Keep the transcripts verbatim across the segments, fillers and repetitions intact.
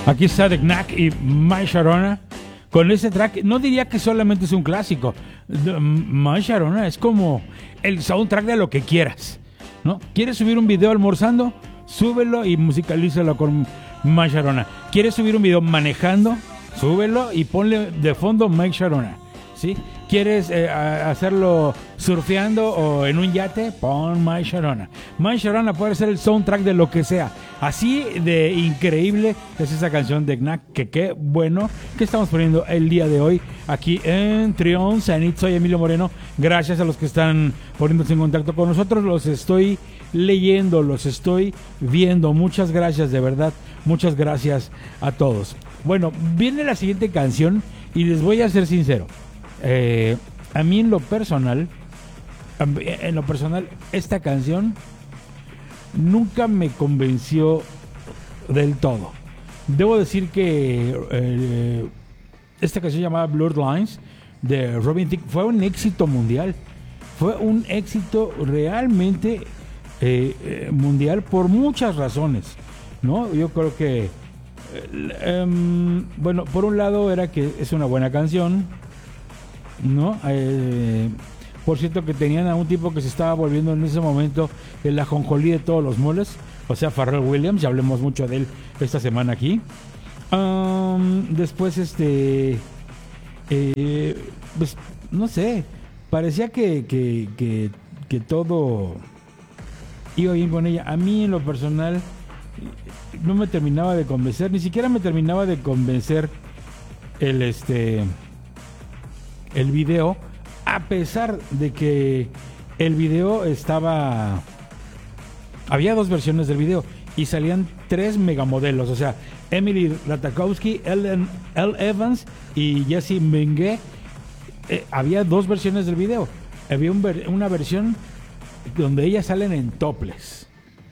Aquí está The Knack y My Sharona. Con ese track, no diría que solamente es un clásico. My Sharona es como el soundtrack de lo que quieras, ¿no? ¿Quieres subir un video almorzando? Súbelo y musicalízalo con My Sharona. ¿Quieres subir un video manejando? Súbelo y ponle de fondo My Sharona, ¿sí? ¿Quieres eh, hacerlo surfeando o en un yate? Pon My Sharona. My Sharona puede ser el soundtrack de lo que sea. Así de increíble es esa canción de Knack, que qué bueno que estamos poniendo el día de hoy aquí en Trión Zenit. Soy Emilio Moreno. Gracias a los que están poniéndose en contacto con nosotros. Los estoy leyendo, los estoy viendo. Muchas gracias, de verdad. Muchas gracias a todos. Bueno, viene la siguiente canción y les voy a ser sincero. Eh, a mí en lo personal, en lo personal, esta canción nunca me convenció del todo. Debo decir que eh, esta canción llamada Blurred Lines de Robin Thicke fue un éxito mundial. Fue un éxito realmente eh, eh, mundial por muchas razones, ¿no? Yo creo que eh, um, bueno, por un lado era que es una buena canción, ¿no? Eh, por cierto, que tenían a un tipo que se estaba volviendo en ese momento el ajonjolí de todos los moles, o sea, Pharrell Williams. Ya hablemos mucho de él esta semana aquí. Um, después, este, eh, pues, no sé, parecía que, que, que, que todo iba bien con ella. A mí, en lo personal, no me terminaba de convencer, ni siquiera me terminaba de convencer el, este... el video, a pesar de que el video estaba... Había dos versiones del video y salían tres megamodelos, o sea, Emily Ratajkowski, Ellen, Elle Evans y Jessie Mingue. Eh, había dos versiones del video. Había un ver, una versión donde ellas salen en topless,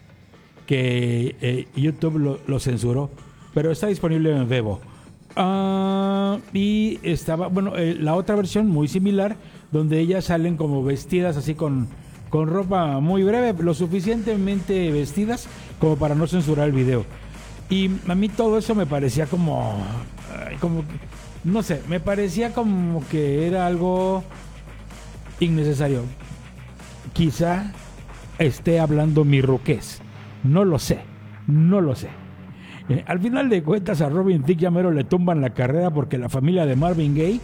que eh, YouTube lo, lo censuró, pero está disponible en Vevo. Uh, y estaba, bueno, eh, la otra versión muy similar, donde ellas salen como vestidas así con, con ropa muy breve, lo suficientemente vestidas como para no censurar el video. Y a mí todo eso me parecía como, como, no sé, me parecía como que era algo innecesario. Quizá esté hablando mi ruquez, no lo sé, no lo sé. Eh, al final de cuentas, a Robin Thicke ya mero le tumban la carrera, porque la familia de Marvin Gaye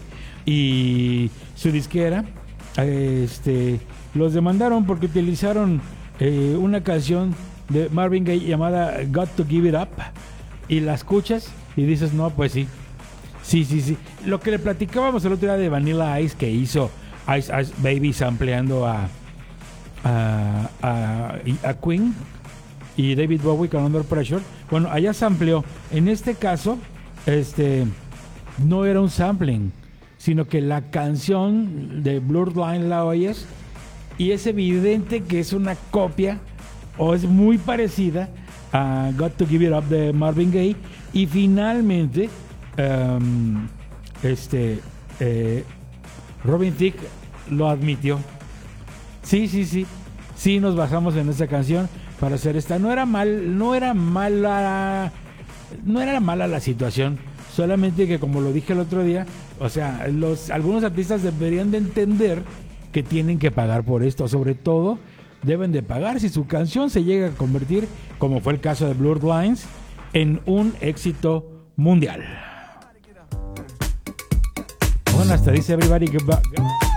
y su disquera eh, este, los demandaron porque utilizaron eh, una canción de Marvin Gaye llamada Got to Give It Up, y la escuchas y dices, no, pues sí, sí, sí, sí. Lo que le platicábamos el otro día de Vanilla Ice, que hizo Ice Ice Baby sampleando a, a, a, a Queen y David Bowie con Under Pressure. Bueno, allá sampleó. En este caso, este no era un sampling, sino que la canción de Blurred Line la oyes y es evidente que es una copia o es muy parecida a Got to Give It Up de Marvin Gaye. Y finalmente um, este eh, Robin Thicke lo admitió. Sí, sí, sí. Sí, nos basamos en esa canción para hacer esta. No era mal, no era mala, no era mala la situación, solamente que, como lo dije el otro día, o sea, los algunos artistas deberían de entender que tienen que pagar por esto, sobre todo deben de pagar si su canción se llega a convertir, como fue el caso de Blurred Lines, en un éxito mundial. Bueno, hasta dice Everybody Get Back.